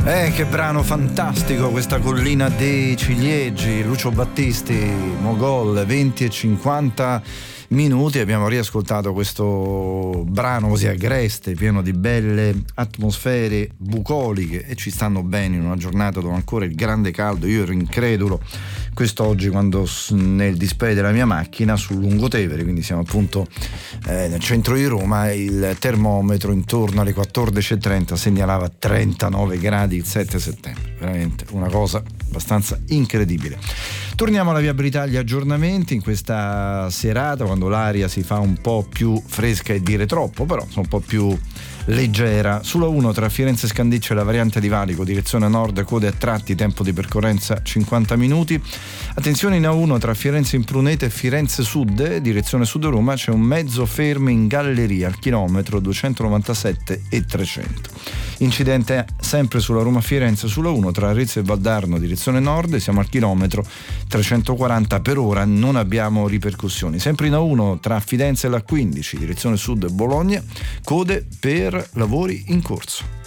Che brano fantastico, questa collina dei ciliegi, Lucio Battisti, Mogol, 20:50 minuti. Abbiamo riascoltato questo brano così agreste, pieno di belle atmosfere bucoliche, e ci stanno bene in una giornata dove ancora il grande caldo. Io ero incredulo quest'oggi quando nel display della mia macchina sul Lungotevere, quindi siamo appunto nel centro di Roma, il termometro intorno alle 14:30 segnalava 39 gradi il 7 settembre. Veramente una cosa abbastanza incredibile. Torniamo alla viabilità, agli aggiornamenti in questa serata, quando l'aria si fa un po' più fresca e dire troppo, però un po' più leggera. Sulla 1 tra Firenze e Scandiccio e la variante di Valico, direzione nord, code a tratti, tempo di percorrenza 50 minuti. Attenzione in A1 tra Firenze Imprunete e Firenze Sud, direzione sud Roma, c'è un mezzo fermo in galleria al chilometro 297 e 300. Incidente sempre sulla Roma-Firenze sulla 1 tra Arezzo e Valdarno, direzione nord, siamo al chilometro 340. Per ora non abbiamo ripercussioni. Sempre in A1 tra Fidenza e la 15, direzione sud Bologna, code per lavori in corso.